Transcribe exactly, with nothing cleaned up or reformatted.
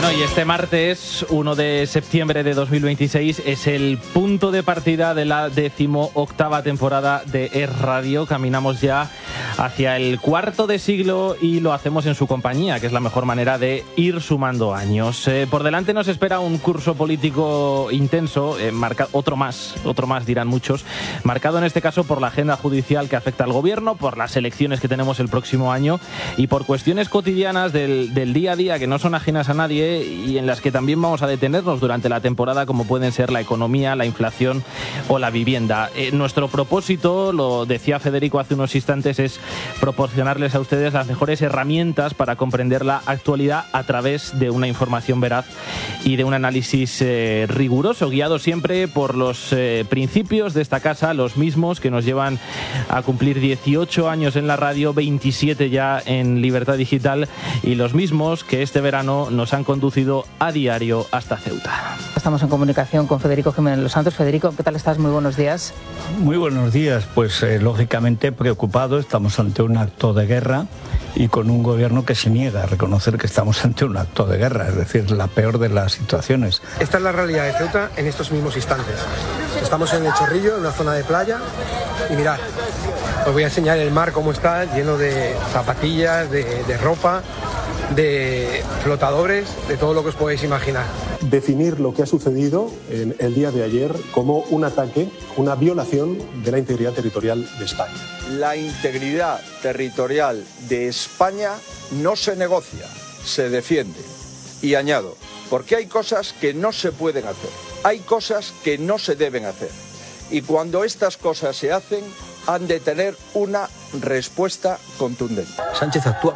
Bueno, y este martes, uno de septiembre de dos mil veintiséis, es el punto de partida de la decimoctava temporada de Es Radio. Caminamos ya hacia el cuarto de siglo y lo hacemos en su compañía, que es la mejor manera de ir sumando años. Eh, por delante nos espera un curso político intenso, eh, marca, otro más, otro más dirán muchos, marcado en este caso por la agenda judicial que afecta al gobierno, por las elecciones que tenemos el próximo año y por cuestiones cotidianas del, del día a día que no son ajenas a nadie y en las que también vamos a detenernos durante la temporada, como pueden ser la economía, la inflación o la vivienda. Eh, nuestro propósito, lo decía Federico hace unos instantes, es proporcionarles a ustedes las mejores herramientas para comprender la actualidad a través de una información veraz y de un análisis eh, riguroso, guiado siempre por los eh, principios de esta casa, los mismos que nos llevan a cumplir dieciocho años en la radio, veintisiete ya en Libertad Digital, y los mismos que este verano nos han conducido a diario hasta Ceuta. Estamos en comunicación con Federico Jiménez Los Santos. Federico, ¿qué tal estás? Muy buenos días. Muy buenos días. Pues eh, lógicamente preocupado, estamos ante un acto de guerra y con un gobierno que se niega a reconocer que estamos ante un acto de guerra, es decir, la peor de las situaciones. Esta es la realidad de Ceuta en estos mismos instantes. Estamos en el Chorrillo, en una zona de playa, y mirad, os voy a enseñar el mar cómo está, lleno de zapatillas, de, de ropa, de flotadores, de todo lo que os podéis imaginar. Definir lo que ha sucedido en el día de ayer como un ataque, una violación de la integridad territorial de España. La integridad territorial de España no se negocia, se defiende. Y añado, porque hay cosas que no se pueden hacer, hay cosas que no se deben hacer. Y cuando estas cosas se hacen, han de tener una respuesta contundente. Sánchez actúa